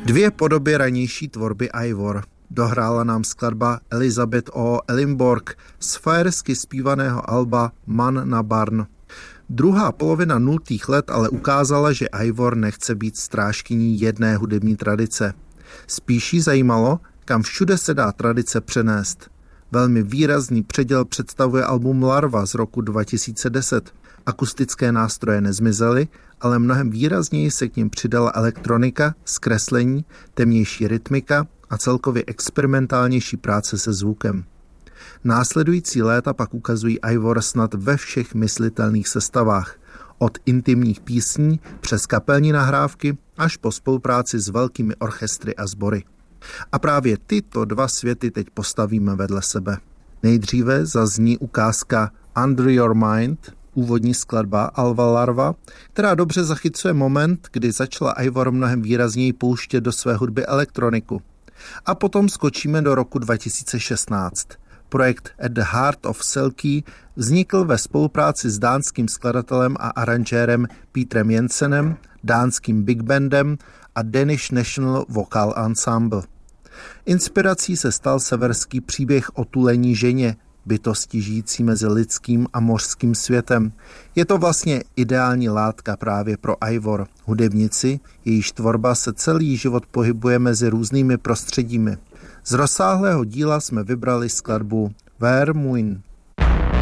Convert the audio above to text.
Dvě podoby ranější tvorby Ivor. Dohrála nám skladba Elizabeth O. Ellenborg z fajersky zpívaného alba Man na Barn. Druhá polovina 0. let ale ukázala, že Ivor nechce být strážkyní jedné hudební tradice. Spíš jí zajímalo, kam všude se dá tradice přenést. Velmi výrazný předěl představuje album Larva z roku 2010. Akustické nástroje nezmizely, ale mnohem výrazněji se k nim přidala elektronika, zkreslení, temnější rytmika a celkově experimentálnější práce se zvukem. Následující léta pak ukazují Ivor snad ve všech myslitelných sestavách, od intimních písní přes kapelní nahrávky až po spolupráci s velkými orchestry a sbory. A právě tyto dva světy teď postavíme vedle sebe. Nejdříve zazní ukázka Under Your Mind, úvodní skladba Alva Larva, která dobře zachycuje moment, kdy začala Ivor mnohem výrazněji pouštět do své hudby elektroniku. A potom skočíme do roku 2016. Projekt At the Heart of Selkie vznikl ve spolupráci s dánským skladatelem a aranžérem Petrem Jensenem, dánským big bandem a Danish National Vocal Ensemble. Inspirací se stal severský příběh o tulení ženě, bytosti žijící mezi lidským a mořským světem. Je to vlastně ideální látka právě pro Ivor, hudebnici, jejíž tvorba se celý život pohybuje mezi různými prostředími. Z rozsáhlého díla jsme vybrali skladbu Ver Muin.